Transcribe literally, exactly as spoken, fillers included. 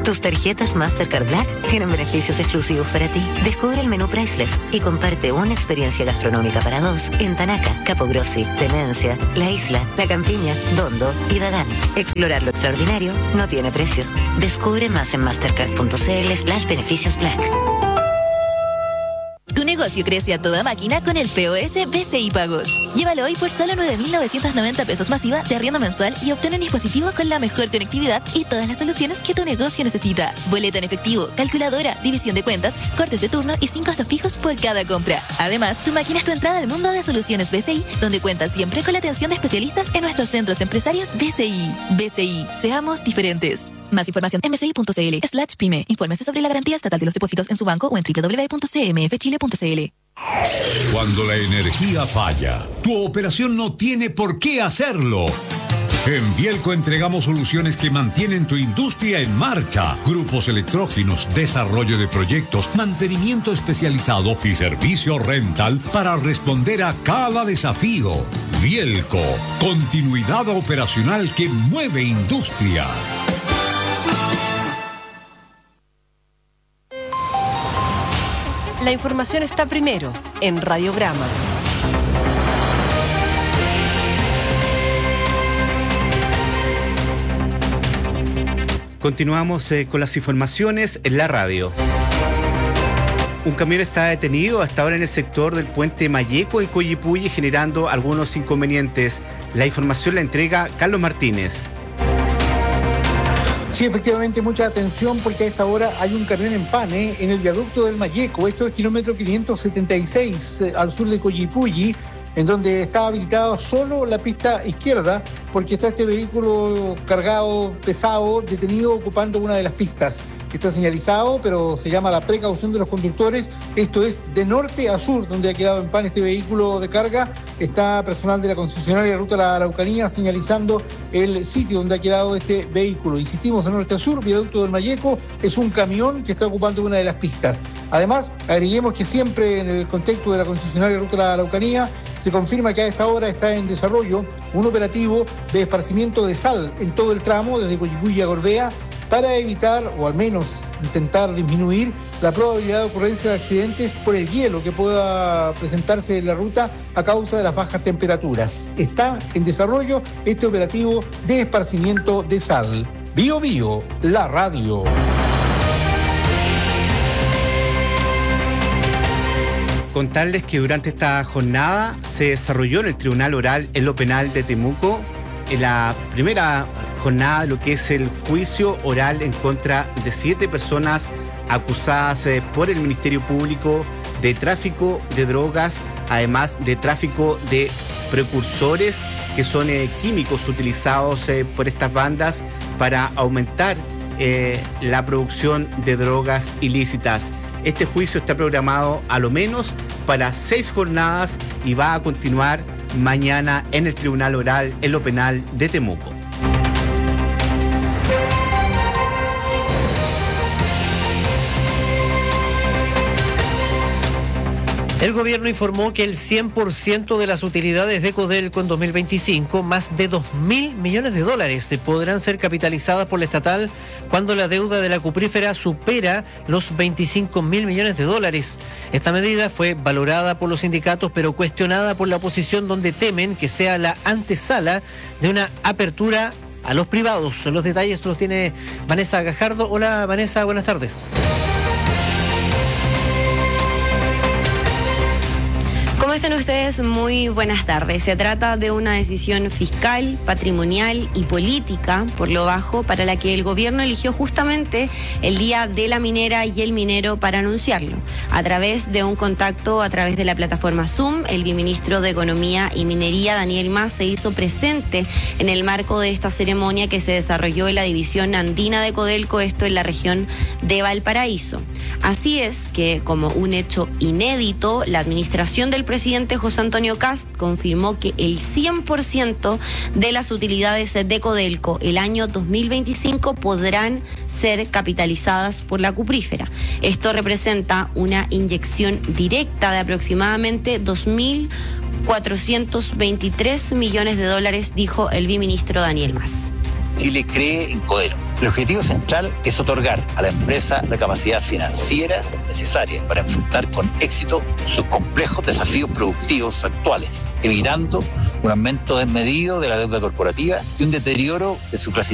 Tus tarjetas Mastercard Black tienen beneficios exclusivos para ti. Descubre el menú Priceless y comparte una experiencia gastronómica para dos en Tanaca, Capo Grossi, Tenencia, La Isla, La Campiña, Dondo y Dagán. Explorar lo extraordinario no tiene precio. Descubre más en mastercard.cl slash beneficios Black. Tu negocio crece a toda máquina con el P O S B C I Pagos. Llévalo hoy por solo nueve mil novecientos noventa pesos masiva de arriendo mensual y obtén un dispositivo con la mejor conectividad y todas las soluciones que tu negocio necesita. Boleta en efectivo, calculadora, división de cuentas, cortes de turno y sin costos fijos por cada compra. Además, tu máquina es tu entrada al mundo de soluciones B C I, donde cuentas siempre con la atención de especialistas en nuestros centros empresarios B C I. B C I, seamos diferentes. Más información en bci.cl slash pyme. Infórmese sobre la garantía estatal de los depósitos en su banco o en doble u doble u doble u punto c m f chile punto c l. Cuando la energía falla, tu operación no tiene por qué hacerlo. En Vielco entregamos soluciones que mantienen tu industria en marcha. Grupos electrógenos, desarrollo de proyectos, mantenimiento especializado y servicio rental para responder a cada desafío. Vielco, continuidad operacional que mueve industrias. La información está primero en Radiograma. Continuamos eh, con las informaciones en la radio. Un camión está detenido hasta ahora en el sector del puente Mayeco en Coyipulli, generando algunos inconvenientes. La información la entrega Carlos Martínez. Sí, efectivamente, mucha atención porque a esta hora hay un camión en pane en el viaducto del Mayeco. Esto es kilómetro quinientos setenta y seis eh, al sur de Coyipulli, en donde está habilitada solo la pista izquierda porque está este vehículo cargado, pesado, detenido ocupando una de las pistas. Está señalizado, pero se llama la precaución de los conductores. Esto es de norte a sur, donde ha quedado en pan este vehículo de carga. Está personal de la concesionaria Ruta La Araucanía señalizando el sitio donde ha quedado este vehículo. Insistimos, de norte a sur, viaducto del Mayeco, es un camión que está ocupando una de las pistas. Además, agreguemos que siempre en el contexto de la concesionaria Ruta La Araucanía se confirma que a esta hora está en desarrollo un operativo de esparcimiento de sal en todo el tramo, desde Coyipulli a Gorbea, para evitar, o al menos intentar disminuir, la probabilidad de ocurrencia de accidentes por el hielo que pueda presentarse en la ruta a causa de las bajas temperaturas. Está en desarrollo este operativo de esparcimiento de sal. Bio Bio, la radio. Contarles que durante esta jornada se desarrolló en el Tribunal Oral en lo Penal de Temuco en la primera jornada de lo que es el juicio oral en contra de siete personas acusadas eh, por el Ministerio Público de tráfico de drogas, además de tráfico de precursores, que son eh, químicos utilizados eh, por estas bandas para aumentar eh, la producción de drogas ilícitas. Este juicio está programado a lo menos para seis jornadas y va a continuar mañana en el Tribunal Oral en lo Penal de Temuco. El gobierno informó que el cien por ciento de las utilidades de Codelco en dos mil veinticinco, más de dos mil millones de dólares, se podrán ser capitalizadas por la estatal cuando la deuda de la cuprífera supera los veinticinco mil millones de dólares. Esta medida fue valorada por los sindicatos, pero cuestionada por la oposición, donde temen que sea la antesala de una apertura a los privados. Los detalles los tiene Vanessa Gajardo. Hola Vanessa, buenas tardes. ¿Cómo están ustedes? Muy buenas tardes. Se trata de una decisión fiscal, patrimonial y política, por lo bajo, para la que el gobierno eligió justamente el día de la minera y el minero para anunciarlo. A través de un contacto, a través de la plataforma Zoom, el viceministro de Economía y Minería, Daniel Mas, se hizo presente en el marco de esta ceremonia que se desarrolló en la división andina de Codelco, esto en la región de Valparaíso. Así es que, como un hecho inédito, la administración del presidente José Antonio Kast confirmó que el cien por ciento de las utilidades de Codelco el año dos mil veinticinco podrán ser capitalizadas por la cuprífera. Esto representa una inyección directa de aproximadamente dos mil cuatrocientos veintitrés millones de dólares, dijo el viceministro Daniel Mas. Chile cree en Codelco. El objetivo central es otorgar a la empresa la capacidad financiera necesaria para enfrentar con éxito sus complejos desafíos productivos actuales, evitando un aumento desmedido de la deuda corporativa y un deterioro de su clasificación